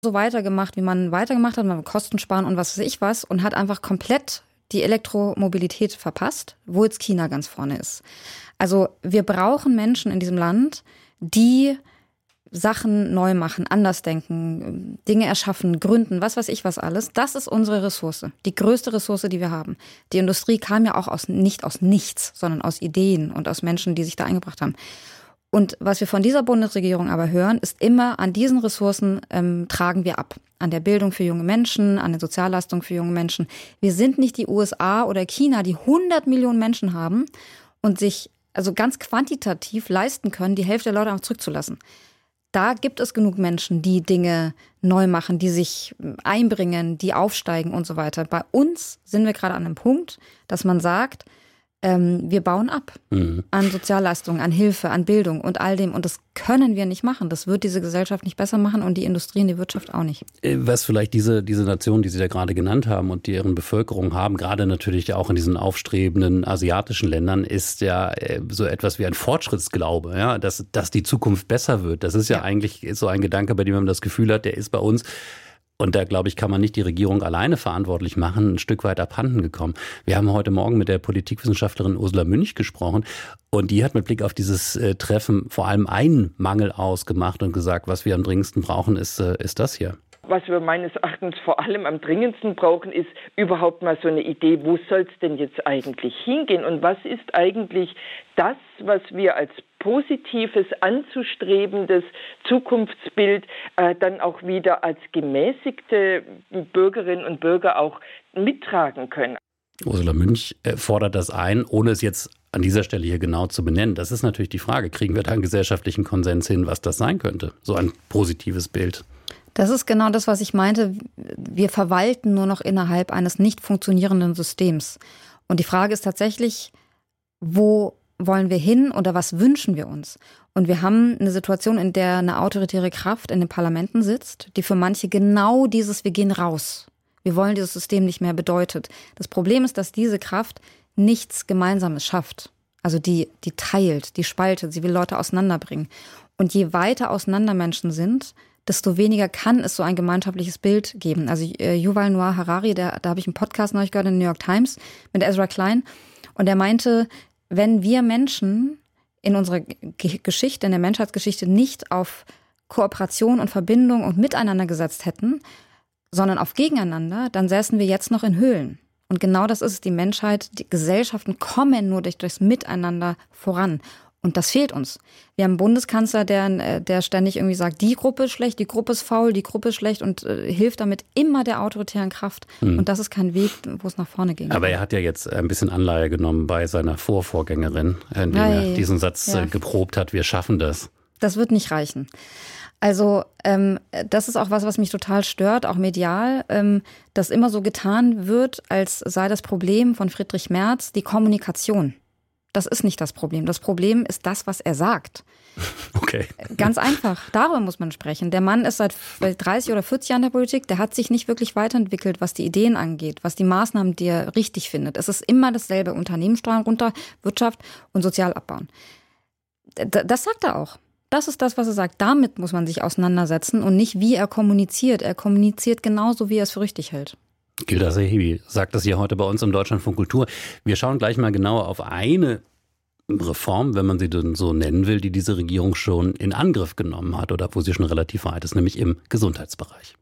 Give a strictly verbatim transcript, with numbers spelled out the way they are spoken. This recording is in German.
so weitergemacht, wie man weitergemacht hat, man Kosten sparen und was weiß ich was und hat einfach komplett die Elektromobilität verpasst, wo jetzt China ganz vorne ist. Also wir brauchen Menschen in diesem Land, die Sachen neu machen, anders denken, Dinge erschaffen, gründen, was weiß ich was alles. Das ist unsere Ressource, die größte Ressource, die wir haben. Die Industrie kam ja auch aus, nicht aus nichts, sondern aus Ideen und aus Menschen, die sich da eingebracht haben. Und was wir von dieser Bundesregierung aber hören, ist immer, an diesen Ressourcen ähm, tragen wir ab. An der Bildung für junge Menschen, an der Sozialleistung für junge Menschen. Wir sind nicht die U S A oder China, die hundert Millionen Menschen haben und sich also ganz quantitativ leisten können, die Hälfte der Leute auch zurückzulassen. Da gibt es genug Menschen, die Dinge neu machen, die sich einbringen, die aufsteigen und so weiter. Bei uns sind wir gerade an einem Punkt, dass man sagt, ähm, wir bauen ab mhm. an Sozialleistungen, an Hilfe, an Bildung und all dem. Und das können wir nicht machen. Das wird diese Gesellschaft nicht besser machen und die Industrie und die Wirtschaft auch nicht. Was vielleicht diese, diese Nationen, die Sie da gerade genannt haben und deren Bevölkerung haben, gerade natürlich auch in diesen aufstrebenden asiatischen Ländern, ist ja so etwas wie ein Fortschrittsglaube, ja, dass, dass die Zukunft besser wird. Das ist ja, ja eigentlich so ein Gedanke, bei dem man das Gefühl hat, der ist bei uns. Und da, glaube ich, kann man nicht die Regierung alleine verantwortlich machen, ein Stück weit abhanden gekommen. Wir haben heute Morgen mit der Politikwissenschaftlerin Ursula Münch gesprochen und die hat mit Blick auf dieses äh, Treffen vor allem einen Mangel ausgemacht und gesagt, was wir am dringendsten brauchen, ist, äh, ist das hier. Was wir meines Erachtens vor allem am dringendsten brauchen, ist überhaupt mal so eine Idee, wo soll es denn jetzt eigentlich hingehen und was ist eigentlich das, was wir als positives, anzustrebendes Zukunftsbild äh, dann auch wieder als gemäßigte Bürgerinnen und Bürger auch mittragen können. Ursula Münch fordert das ein, ohne es jetzt an dieser Stelle hier genau zu benennen. Das ist natürlich die Frage, kriegen wir da einen gesellschaftlichen Konsens hin, was das sein könnte, so ein positives Bild? Das ist genau das, was ich meinte. Wir verwalten nur noch innerhalb eines nicht funktionierenden Systems. Und die Frage ist tatsächlich, wo wollen wir hin oder was wünschen wir uns? Und wir haben eine Situation, in der eine autoritäre Kraft in den Parlamenten sitzt, die für manche genau dieses „Wir gehen raus. Wir wollen dieses System nicht mehr" bedeutet. Das Problem ist, dass diese Kraft nichts Gemeinsames schafft. Also die, die teilt, die spaltet, sie will Leute auseinanderbringen. Und je weiter auseinander Menschen sind, desto weniger kann es so ein gemeinschaftliches Bild geben. Also äh, Yuval Noah Harari, der, da habe ich einen Podcast neulich gehört in der New York Times mit Ezra Klein. Und der meinte, wenn wir Menschen in unserer G- Geschichte, in der Menschheitsgeschichte nicht auf Kooperation und Verbindung und Miteinander gesetzt hätten, sondern auf Gegeneinander, dann säßen wir jetzt noch in Höhlen. Und genau das ist es, die Menschheit, die Gesellschaften kommen nur durch, durchs Miteinander voran. Und das fehlt uns. Wir haben einen Bundeskanzler, der, der ständig irgendwie sagt, die Gruppe ist schlecht, die Gruppe ist faul, die Gruppe ist schlecht und äh, hilft damit immer der autoritären Kraft. Hm. Und das ist kein Weg, wo es nach vorne ging. Aber er hat ja jetzt ein bisschen Anleihe genommen bei seiner Vorvorgängerin, indem Nein. er diesen Satz ja. geprobt hat, wir schaffen das. Das wird nicht reichen. Also ähm, das ist auch was, was mich total stört, auch medial, ähm, dass immer so getan wird, als sei das Problem von Friedrich Merz die Kommunikation. Das ist nicht das Problem. Das Problem ist das, was er sagt. Okay. Ganz einfach. Darüber muss man sprechen. Der Mann ist seit dreißig oder vierzig Jahren in der Politik. Der hat sich nicht wirklich weiterentwickelt, was die Ideen angeht, was die Maßnahmen, die er richtig findet. Es ist immer dasselbe. Unternehmenssteuern runter, Wirtschaft und sozial abbauen. Das sagt er auch. Das ist das, was er sagt. Damit muss man sich auseinandersetzen und nicht, wie er kommuniziert. Er kommuniziert genauso, wie er es für richtig hält. Gilda Sehibi sagt das hier heute bei uns im Deutschlandfunk Kultur. Wir schauen gleich mal genauer auf eine Reform, wenn man sie denn so nennen will, die diese Regierung schon in Angriff genommen hat oder wo sie schon relativ weit ist, nämlich im Gesundheitsbereich.